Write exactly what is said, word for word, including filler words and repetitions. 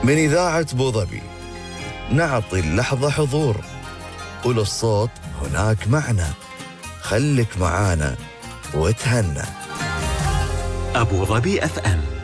من إذاعة أبوظبي نعطي اللحظة حضور، وللصوت هناك معنى. خلك معانا وتهنى. أبوظبي أف أم.